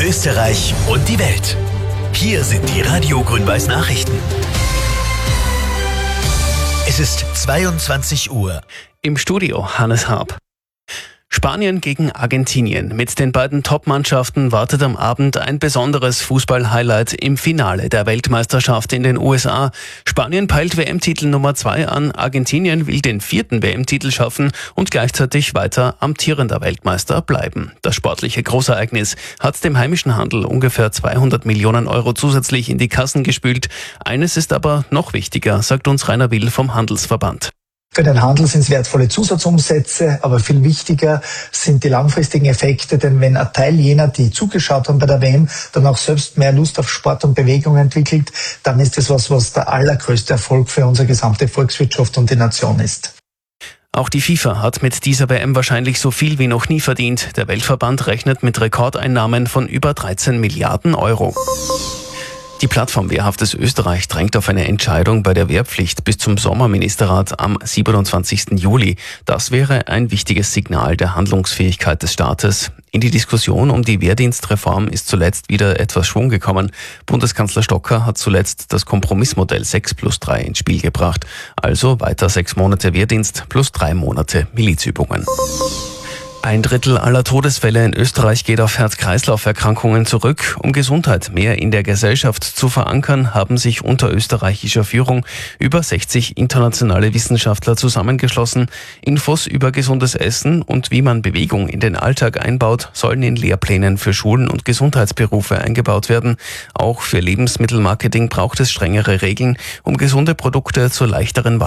Österreich und die Welt. Hier sind die Radio Grün-Weiß Nachrichten. Es ist 22 Uhr. Im Studio Hannes Harb. Spanien gegen Argentinien. Mit den beiden Top-Mannschaften wartet am Abend ein besonderes Fußball-Highlight im Finale der Weltmeisterschaft in den USA. Spanien peilt WM-Titel Nummer 2 an, Argentinien will den 4. WM-Titel schaffen und gleichzeitig weiter amtierender Weltmeister bleiben. Das sportliche Großereignis hat dem heimischen Handel ungefähr 200 Millionen Euro zusätzlich in die Kassen gespült. Eines ist aber noch wichtiger, sagt uns Rainer Will vom Handelsverband. Für den Handel sind es wertvolle Zusatzumsätze, aber viel wichtiger sind die langfristigen Effekte, denn wenn ein Teil jener, die zugeschaut haben bei der WM, dann auch selbst mehr Lust auf Sport und Bewegung entwickelt, dann ist das was der allergrößte Erfolg für unsere gesamte Volkswirtschaft und die Nation ist. Auch die FIFA hat mit dieser WM wahrscheinlich so viel wie noch nie verdient. Der Weltverband rechnet mit Rekordeinnahmen von über 13 Milliarden Euro. Die Plattform Wehrhaftes Österreich drängt auf eine Entscheidung bei der Wehrpflicht bis zum Sommerministerrat am 27. Juli. Das wäre ein wichtiges Signal der Handlungsfähigkeit des Staates. In die Diskussion um die Wehrdienstreform ist zuletzt wieder etwas Schwung gekommen. Bundeskanzler Stocker hat zuletzt das Kompromissmodell 6+3 ins Spiel gebracht. Also weiter 6 Monate Wehrdienst plus 3 Monate Milizübungen. 1/3 aller Todesfälle in Österreich geht auf Herz-Kreislauf-Erkrankungen zurück. Um Gesundheit mehr in der Gesellschaft zu verankern, haben sich unter österreichischer Führung über 60 internationale Wissenschaftler zusammengeschlossen. Infos über gesundes Essen und wie man Bewegung in den Alltag einbaut, sollen in Lehrplänen für Schulen und Gesundheitsberufe eingebaut werden. Auch für Lebensmittelmarketing braucht es strengere Regeln, um gesunde Produkte zur leichteren Wahl